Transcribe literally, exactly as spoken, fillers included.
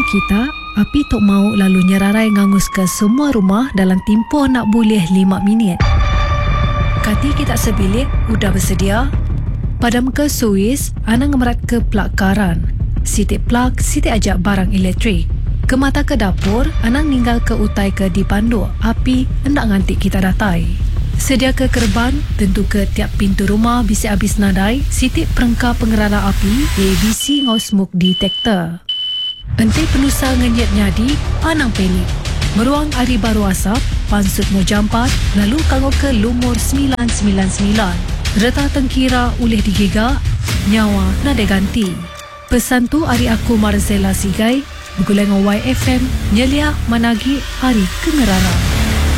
kita, api tok mau lalu nyerarai ngangus ke semua rumah dalam tempoh nak boleh lima minit. Kati kita sebilik, udah bersedia? Padam ke suis, anang ngemerat ke plug karan. Sitik plug, sitik ajak barang elektrik. Ke mata ke dapur, anang ninggal ke utai ke dipandu. Api hendak ngantik kita datai. Sedia ke kerban, tentu ke tiap pintu rumah bisa habis nadai, sitik perengkap pengerara api, A B C ngau smoke detector. Entai penusa ngenyet nyadi, anang pelik. Meruang hari baru asap, pansut mau jampat, lalu kangau ke lumur sembilan sembilan sembilan. Reta tengkira ulih digigak, nyawa nada ganti. Pesan tu hari aku Marzela Sigai, bergulai dengan Y F M, nyelia managi hari kengerara.